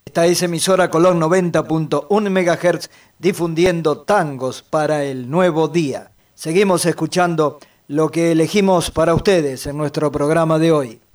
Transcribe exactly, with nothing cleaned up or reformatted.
Esta es emisora Colón noventa punto uno megahertz, difundiendo tangos para el nuevo día. Seguimos escuchando lo que elegimos para ustedes en nuestro programa de hoy.